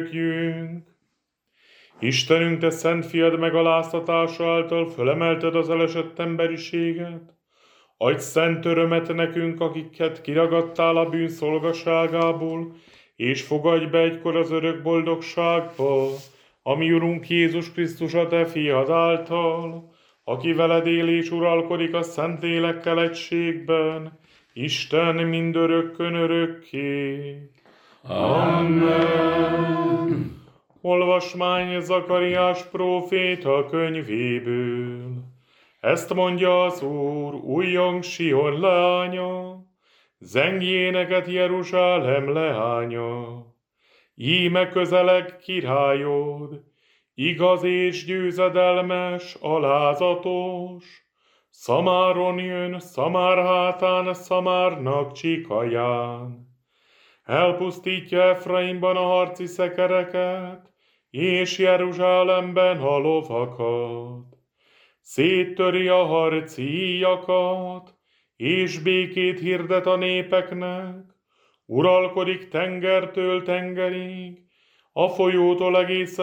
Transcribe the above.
Örökjünk. Istenünk, te szent fiad megaláztatása által fölemelted az elesett emberiséget. Adj szent örömet nekünk, akiket kiragadtál a bűn szolgaságából, és fogadj be egykor az örök boldogságba, ami Urunk Jézus Krisztus a te fiad által, aki veled él és uralkodik a Szentlélekkel egységben, Isten mindörökkön örökké. Amen. Olvasmány Zakariás próféta könyvéből. Ezt mondja az Úr, újjong Sion lánya, zengjé neked Jeruzsálem leánya. Íme közeleg királyod, igaz és győzedelmes, alázatos. Szamáron jön, Szamár hátán, Szamárnak csikaján. Elpusztítja Efraimban a harci szekereket, és Jeruzsálemben a lovakat. Széttöri a harci íjakat, és békét hirdet a népeknek. Uralkodik tengertől tengerig, a folyótól egészen